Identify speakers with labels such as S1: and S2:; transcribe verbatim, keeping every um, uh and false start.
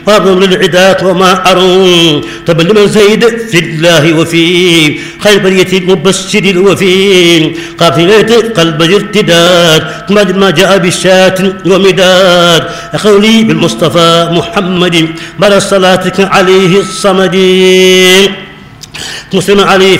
S1: فاضل للعداة وما أرون طب لمن زيد في الله وفي خير برية المبشر الوفي قافلة قلب ارتداد ما جاء بالشاة ومداد قولي بالمصطفى محمد بل صلاتك عليه الصمد مسلم عليه